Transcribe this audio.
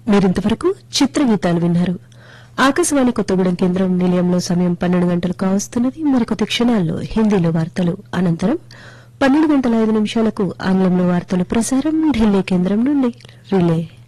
మీరింతవరకు చిత్రగీతాలు విన్నారు. ఆకాశవాణి కొత్తగూడెం కేంద్రం నిలయంలో సమయం 12 గంటలు కావస్తున్నది. మరికొద్ది క్షణాల్లో హిందీలో వార్తలు, అనంతరం 12 గంటల 5 నిమిషాలకు ఆంగ్లంలో వార్తలు ప్రసారం ఢిల్లీ కేంద్రం నుండి రిలే.